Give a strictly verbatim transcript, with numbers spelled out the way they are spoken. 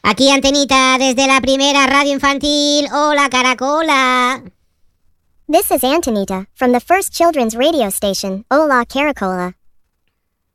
Aquí Antenita desde la primera radio infantil. Hola, Caracola. This is Antonita from the first children's radio station, Hola Caracola.